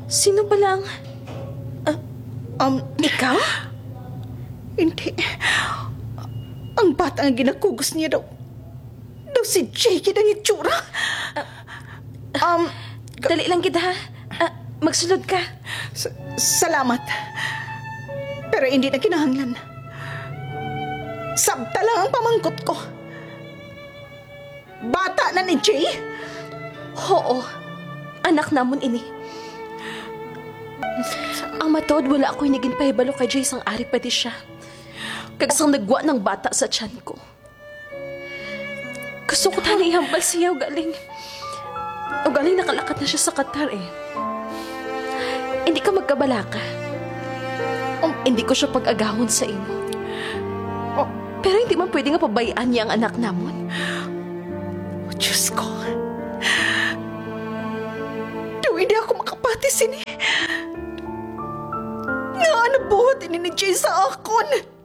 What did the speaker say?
Sino ba lang? Ikaw? Hindi. Ang bata ang ginakugos niya daw. Daw si Jake ang itsura. Dali lang kita, ha? Magsulod ka. Salamat. Pero hindi na kinahanglan. Sabta lang ang pamangkot ko. Bata na ni Jay? Oo. Anak namon ini. Ang matod, wala ako hinigin pahibalo kay Jay sang ari pa di siya. Kagsang nagwa ng bata sa tiyan ko. Gusto ko tani ihambal siya o galing. O galing nakalakat na siya sa Qatar eh. Hindi ka magkabalaka. Hindi ko siya pag-agahon sa imo. Pero hindi man pwede nga pabayaan niya ang anak namon. Diyos ko. Hindi ako makapatis ini. Nga nabuhat ini ni Jay sa akon.